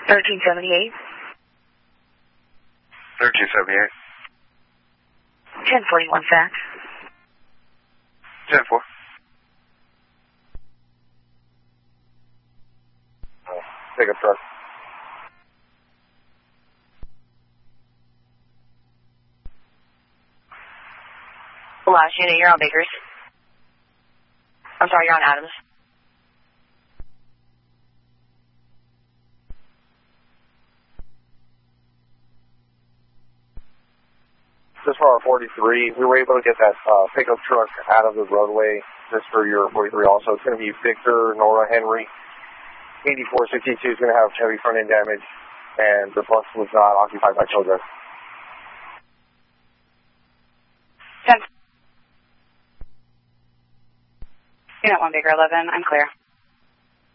1378. 1378. 1041 fax. 10-4. Pickup truck. Last unit, you're on Bakers. I'm sorry, you're on Adams. Just for our 43, we were able to get that pickup truck out of the roadway just for your 43 also. It's going to be Victor Nora Henry. 8462 is going to have heavy front end damage, and the bus was not occupied by children. 10. Unit 1 Baker 11, I'm clear.